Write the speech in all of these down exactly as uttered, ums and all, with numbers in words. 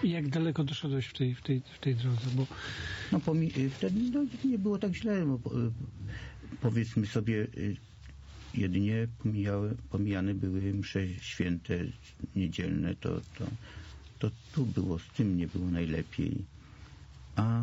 I jak daleko doszedłeś w tej, w tej, w tej drodze? Bo... No pomi- wtedy no, nie było tak źle. No, po, powiedzmy sobie, jedynie pomijały, pomijane były msze święte, niedzielne. To, to, to tu było, z tym nie było najlepiej. A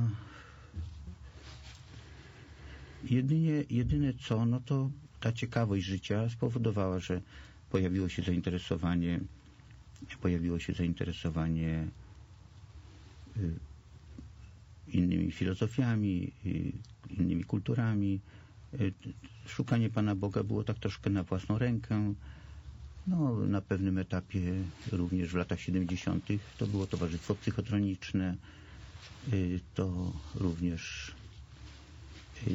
jedynie, jedyne co, no to ta ciekawość życia spowodowała, że pojawiło się zainteresowanie pojawiło się zainteresowanie y, innymi filozofiami, y, innymi kulturami. Y, szukanie Pana Boga było tak troszkę na własną rękę. No, na pewnym etapie, również w latach siedemdziesiątych, to było towarzystwo psychotroniczne. Y, to również y,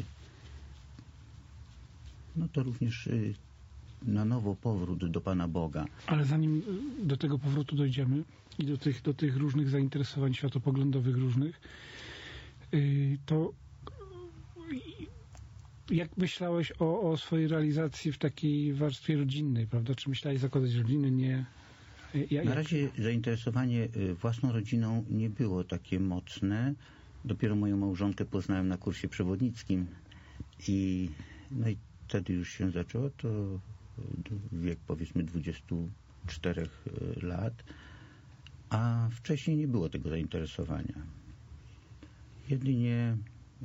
no to również y, na nowo powrót do Pana Boga. Ale zanim do tego powrotu dojdziemy i do tych, do tych różnych zainteresowań światopoglądowych różnych, yy, to yy, jak myślałeś o, o swojej realizacji w takiej warstwie rodzinnej, prawda? Czy myślałeś zakładać rodziny? Nie. Ja, na razie zainteresowanie własną rodziną nie było takie mocne. Dopiero moją małżonkę poznałem na kursie przewodnickim i no i wtedy już się zaczęło to wiek powiedzmy dwudziestu czterech lat, a wcześniej nie było tego zainteresowania. Jedynie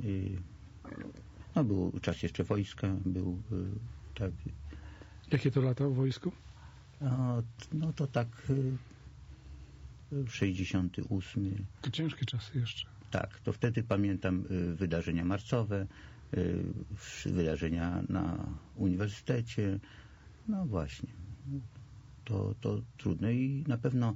no był czas jeszcze wojska, był tak. Jakie to lata w wojsku? No, no to tak sześćdziesiąty ósmy. To ciężkie czasy jeszcze. Tak, to wtedy pamiętam wydarzenia marcowe, wydarzenia na uniwersytecie. No właśnie, to, to trudne i na pewno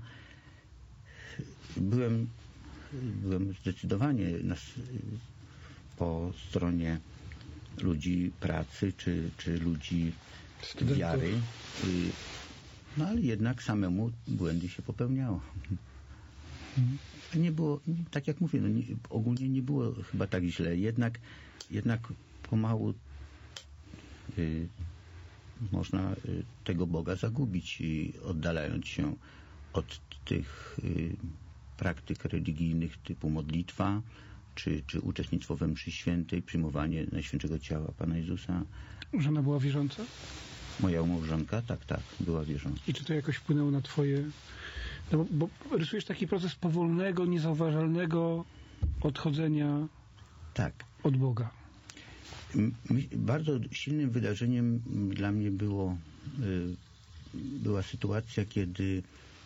byłem, byłem zdecydowanie na, po stronie ludzi pracy, czy, czy ludzi studentów, wiary, no ale jednak samemu błędy się popełniało. Mhm. Nie było, tak jak mówię, no nie, ogólnie nie było chyba tak źle, jednak, jednak pomału y, można y, tego Boga zagubić, i oddalając się od tych y, praktyk religijnych typu modlitwa, czy, czy uczestnictwo we mszy świętej, przyjmowanie Najświętszego Ciała Pana Jezusa. Żona była wierząca? Moja małżonka, tak, tak, była wierząca. I czy to jakoś wpłynęło na twoje... No bo, bo rysujesz taki proces powolnego, niezauważalnego odchodzenia tak. od Boga. Bardzo silnym wydarzeniem dla mnie było, była sytuacja, kiedy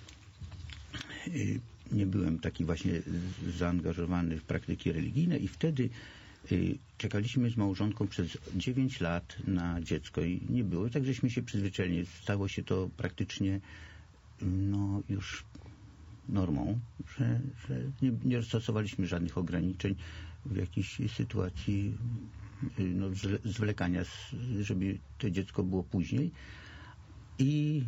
nie byłem taki właśnie zaangażowany w praktyki religijne i wtedy czekaliśmy z małżonką przez dziewięć lat na dziecko i nie było. Tak żeśmy się przyzwyczaili. Stało się to praktycznie no już normą, że, że nie, nie stosowaliśmy żadnych ograniczeń w jakiejś sytuacji no, zwlekania, żeby to dziecko było później. I,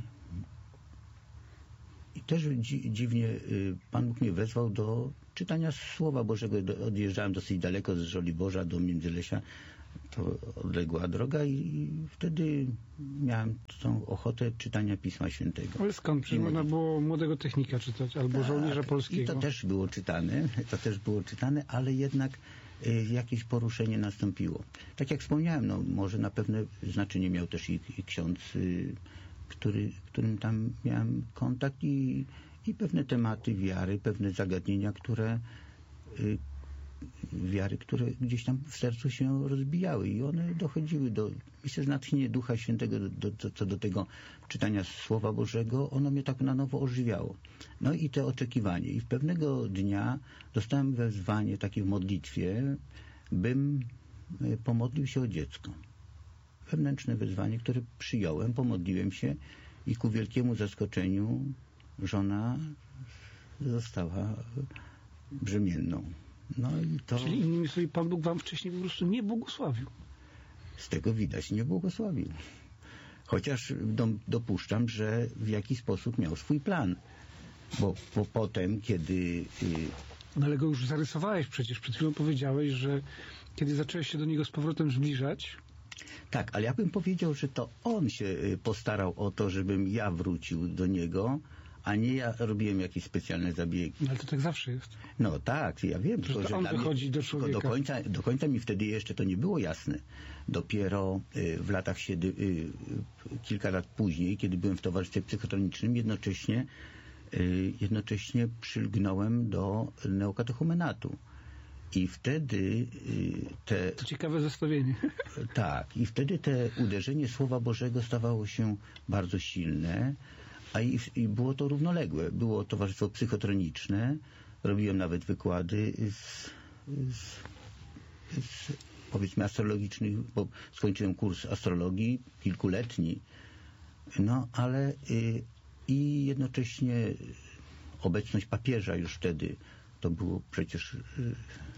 i też dzi, dziwnie Pan Bóg mnie wezwał do czytania Słowa Bożego. Do, odjeżdżałem dosyć daleko z Żoliborza do Międzylesia. To odległa droga i, i wtedy miałem tą ochotę czytania Pisma Świętego. Ale skąd? Przecież można było Młodego Technika czytać, albo tak, Żołnierza Polskiego. I to też było czytane, to też było czytane, ale jednak y, jakieś poruszenie nastąpiło. Tak jak wspomniałem, no może na pewne znaczenie miał też i, i ksiądz, y, który, którym tam miałem kontakt i, i pewne tematy wiary, pewne zagadnienia, które y, wiary, które gdzieś tam w sercu się rozbijały i one dochodziły do, myślę, że natchnienie Ducha Świętego do, do, do, co do tego czytania Słowa Bożego, ono mnie tak na nowo ożywiało. No i te oczekiwanie. I pewnego dnia dostałem wezwanie takie w modlitwie, bym pomodlił się o dziecko. Wewnętrzne wezwanie, które przyjąłem, pomodliłem się i ku wielkiemu zaskoczeniu żona została brzemienną. No i to... Czyli innymi słowy, Pan Bóg wam wcześniej po prostu nie błogosławił. Z tego widać, nie błogosławił. Chociaż do, dopuszczam, że w jakiś sposób miał swój plan. Bo po, potem, kiedy... Y... No ale go już zarysowałeś przecież. Przed chwilą powiedziałeś, że kiedy zacząłeś się do niego z powrotem zbliżać... Tak, ale ja bym powiedział, że to on się postarał o to, żebym ja wrócił do niego, a nie ja robiłem jakieś specjalne zabiegi. No, ale to tak zawsze jest. No tak, ja wiem. Że tylko, to że on dla mnie- wychodzi do człowieka. Do końca, do końca mi wtedy jeszcze to nie było jasne. Dopiero y, w latach siedem, y, y, kilka lat później, kiedy byłem w towarzystwie psychotronicznym, jednocześnie, y, jednocześnie przylgnąłem do neokatechumenatu. I wtedy y, te... To ciekawe zestawienie. Tak, i wtedy te uderzenie Słowa Bożego stawało się bardzo silne, a i, i było to równoległe. Było towarzystwo psychotroniczne, robiłem nawet wykłady z, z, z powiedzmy astrologicznych, bo skończyłem kurs astrologii kilkuletni, no ale y, i jednocześnie obecność papieża już wtedy, to było przecież y,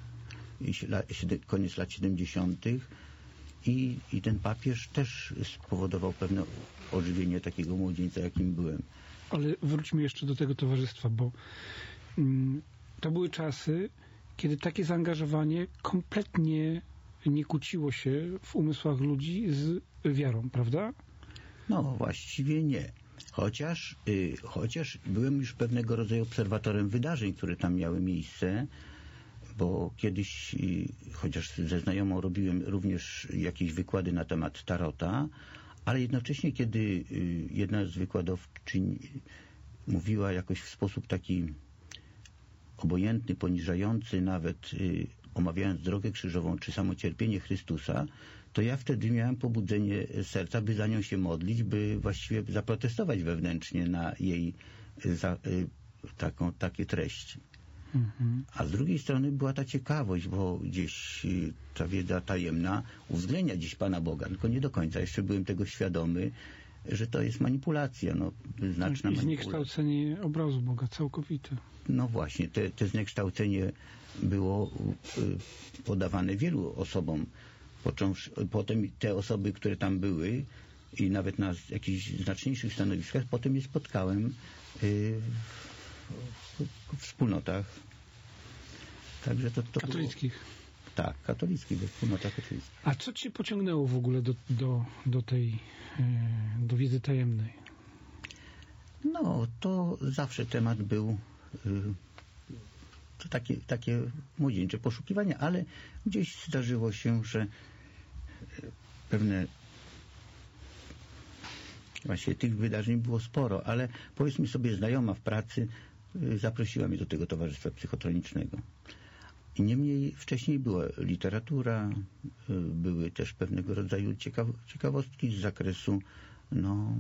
koniec lat siedemdziesiątych i, i ten papież też spowodował pewne ożywienie takiego młodzieńca, jakim byłem. Ale wróćmy jeszcze do tego towarzystwa, bo mm, to były czasy, kiedy takie zaangażowanie kompletnie nie kłóciło się w umysłach ludzi z wiarą, prawda? No właściwie nie. Chociaż, y, chociaż byłem już pewnego rodzaju obserwatorem wydarzeń, które tam miały miejsce, bo kiedyś, y, chociaż ze znajomą robiłem również jakieś wykłady na temat tarota, ale jednocześnie, kiedy y, jedna z wykładowczyń mówiła jakoś w sposób taki obojętny, poniżający, nawet y, omawiając drogę krzyżową czy samo cierpienie Chrystusa, to ja wtedy miałem pobudzenie serca, by za nią się modlić, by właściwie zaprotestować wewnętrznie na jej za, y, taką, takie treści. Mhm. A z drugiej strony była ta ciekawość, bo gdzieś y, ta wiedza tajemna uwzględnia dziś Pana Boga, tylko nie do końca. Jeszcze byłem tego świadomy, że to jest manipulacja, no, znaczna I manipulacja. zniekształcenie obrazu Boga całkowite. No właśnie, te, te zniekształcenie było y, podawane wielu osobom. Począwszy, potem te osoby, które tam były i nawet na jakichś znaczniejszych stanowiskach, potem je spotkałem y, w, w wspólnotach. Także to, to katolickich. Było, tak, katolickich, we wspólnotach katolickich. A co cię pociągnęło w ogóle do, do, do tej y, do wiedzy tajemnej? No, to zawsze temat był y, to takie, takie młodzieńcze poszukiwanie, ale gdzieś zdarzyło się, że pewne właśnie tych wydarzeń było sporo, ale powiedzmy sobie znajoma w pracy y, zaprosiła mnie do tego towarzystwa psychotronicznego. I niemniej wcześniej była literatura, y, były też pewnego rodzaju ciekaw ciekawostki z zakresu no,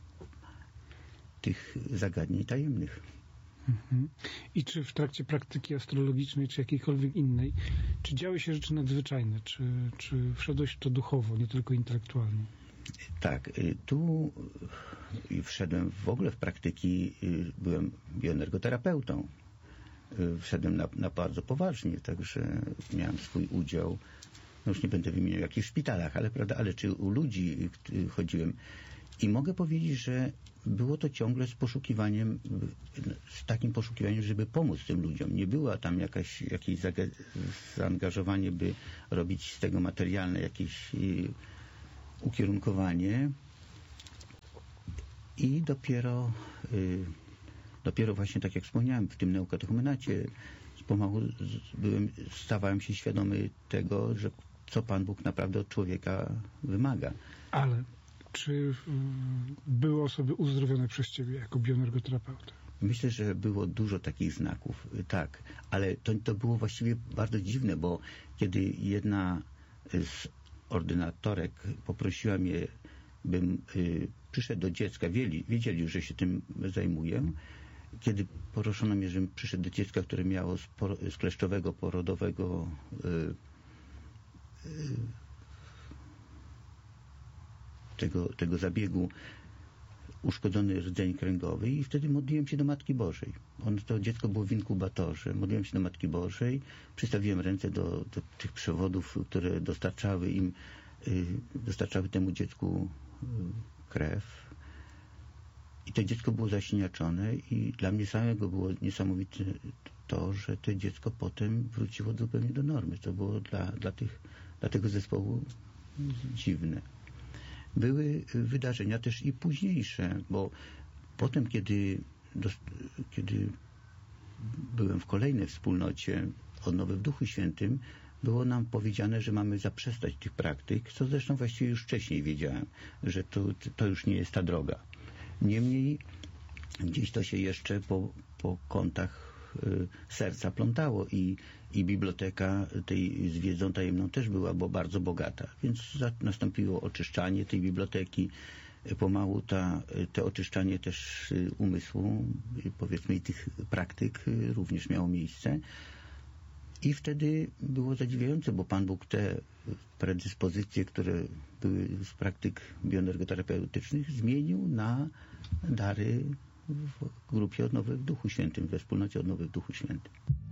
tych zagadnień tajemnych. Mhm. I czy w trakcie praktyki astrologicznej, czy jakiejkolwiek innej, czy działy się rzeczy nadzwyczajne, czy, czy wszedłeś w to duchowo, nie tylko intelektualnie? Tak, tu wszedłem w ogóle w praktyki, byłem bioenergoterapeutą. Wszedłem na, na bardzo poważnie, także miałem swój udział, no już nie będę wymieniał jakich szpitalach, ale, prawda, ale czy u ludzi chodziłem. I mogę powiedzieć, że było to ciągle z poszukiwaniem, z takim poszukiwaniem, żeby pomóc tym ludziom. Nie było tam jakaś, jakieś zaangażowanie, by robić z tego materialne jakieś ukierunkowanie. I dopiero, dopiero właśnie, tak jak wspomniałem, w tym neokatechumenacie pomału byłem, stawałem się świadomy tego, że co Pan Bóg naprawdę od człowieka wymaga. Ale czy były osoby uzdrowione przez Ciebie jako bioenergoterapeuta? Myślę, że było dużo takich znaków, tak, ale to, to było właściwie bardzo dziwne, bo kiedy jedna z ordynatorek poprosiła mnie, bym y, przyszedł do dziecka, wiedzieli, wiedzieli, że się tym zajmuję, kiedy proszono mnie, żebym przyszedł do dziecka, które miało z, por, z kleszczowego porodowego y, y, tego, tego zabiegu uszkodzony rdzeń kręgowy i wtedy modliłem się do Matki Bożej. On, to dziecko było w inkubatorze. Modliłem się do Matki Bożej, przystawiłem ręce do, do tych przewodów, które dostarczały im, y, dostarczały temu dziecku y, krew. I to dziecko było zaśniaczone i dla mnie samego było niesamowite to, że to dziecko potem wróciło zupełnie do normy. To było dla, dla, tych, dla tego zespołu dziwne. Były wydarzenia też i późniejsze, bo potem, kiedy do, kiedy byłem w kolejnej wspólnocie Odnowy w Duchu Świętym, było nam powiedziane, że mamy zaprzestać tych praktyk, co zresztą właściwie już wcześniej wiedziałem, że to, to już nie jest ta droga. Niemniej gdzieś to się jeszcze po, po kątach y, serca plątało i, i biblioteka tej z wiedzą tajemną też była bo bardzo bogata, więc za, nastąpiło oczyszczanie tej biblioteki. Pomału ta, to oczyszczanie też umysłu, powiedzmy, i tych praktyk również miało miejsce. I wtedy było zadziwiające, bo Pan Bóg te predyspozycje, które były z praktyk bioenergoterapeutycznych, zmienił na dary w grupie Odnowy w Duchu Świętym, we wspólnocie Odnowy w Duchu Świętym.